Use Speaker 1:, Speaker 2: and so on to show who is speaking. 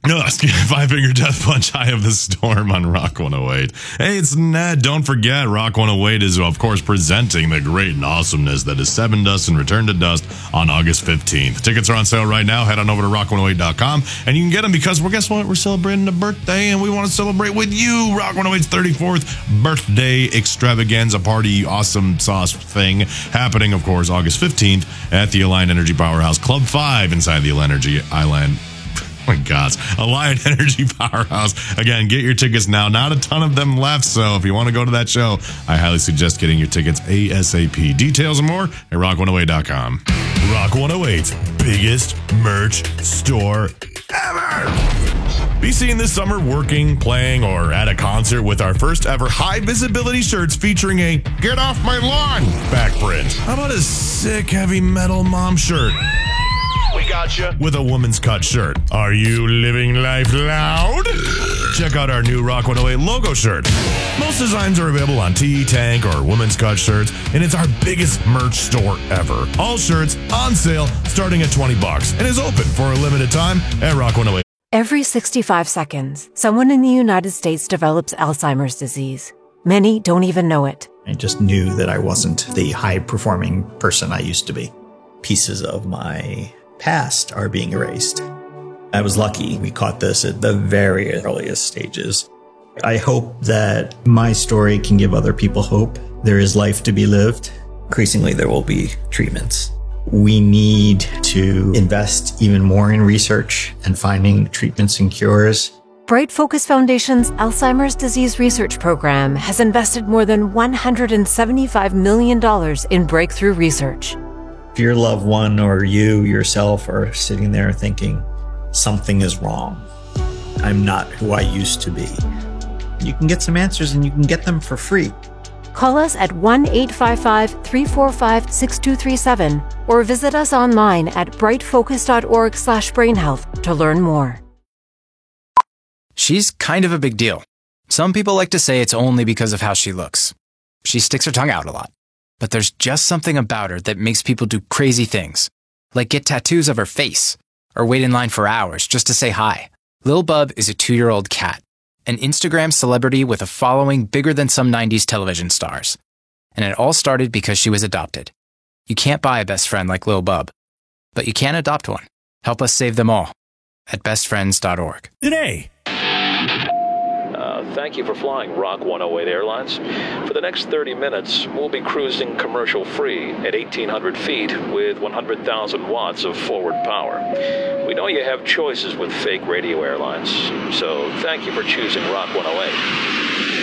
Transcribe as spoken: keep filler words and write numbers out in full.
Speaker 1: No, Five Finger Death Punch, Eye of the Storm on Rock one oh eight. Hey, it's Ned. Don't forget, Rock one oh eight is, of course, presenting the great and awesomeness that is Seven Dust and Return to Dust on August fifteenth. Tickets are on sale right now. Head on over to rock one oh eight dot com, and you can get them because, well, guess what? We're celebrating a birthday, and we want to celebrate with you. Rock one oh eight's thirty-fourth birthday extravaganza party, awesome sauce thing, happening, of course, August fifteenth at the Alliant Energy Powerhouse Club five inside the Alliant Energy Island. Oh my God. Alliant Energy Powerhouse. Again, get your tickets now. Not a ton of them left, so if you want to go to that show, I highly suggest getting your tickets ASAP. Details and more at rock one oh eight dot com. Rock one oh eight's biggest merch store ever. Be seen this summer working, playing, or at a concert with our first ever high visibility shirts featuring a Get Off My Lawn backprint. How about a sick heavy metal mom shirt? We got you. With a woman's cut shirt. Are you living life loud? Check out our new Rock one oh eight logo shirt. Most designs are available on Tee, Tank, or women's cut shirts, and it's our biggest merch store ever. All shirts on sale starting at twenty bucks and is open for a limited time at Rock one oh eight.
Speaker 2: Every sixty-five seconds, someone in the United States develops Alzheimer's disease. Many don't even know it.
Speaker 3: I just knew that I wasn't the high-performing person I used to be. Pieces of my past are being erased. I was lucky we caught this at the very earliest stages. I hope that my story can give other people hope. There is life to be lived. Increasingly, there will be treatments. We need to invest even more in research and finding treatments and cures.
Speaker 2: Bright Focus Foundation's Alzheimer's Disease Research Program has invested more than one hundred seventy-five million dollars in breakthrough research.
Speaker 3: If your loved one or you yourself are sitting there thinking, something is wrong, I'm not who I used to be, you can get some answers and you can get them for free.
Speaker 2: Call us at one eight five five, three four five, six two three seven or visit us online at brightfocus.org slash brainhealth to learn more.
Speaker 4: She's kind of a big deal. Some people like to say it's only because of how she looks. She sticks her tongue out a lot. But there's just something about her that makes people do crazy things, like get tattoos of her face, or wait in line for hours just to say hi. Lil Bub is a two-year-old cat, an Instagram celebrity with a following bigger than some nineties television stars. And it all started because she was adopted. You can't buy a best friend like Lil Bub, but you can adopt one. Help us save them all at best friends dot org.
Speaker 1: Today.
Speaker 5: Thank you for flying Rock one oh eight Airlines. For the next thirty minutes, we'll be cruising commercial-free at eighteen hundred feet with one hundred thousand watts of forward power. We know you have choices with fake radio airlines, so thank you for choosing Rock one oh eight.